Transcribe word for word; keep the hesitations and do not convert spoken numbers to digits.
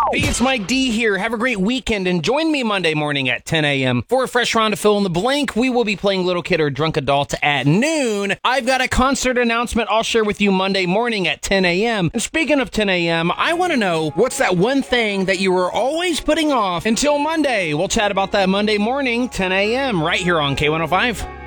Hey, it's Mike D here. Have a great weekend and join me Monday morning at ten a.m. for a fresh round to fill in the blank. We will be playing Little Kid or Drunk Adult at noon. I've got a concert announcement I'll share with you Monday morning at ten a.m. And speaking of ten a.m., I want to know what's that one thing that you were always putting off until Monday. We'll chat about that Monday morning, ten a.m. right here on K one oh five.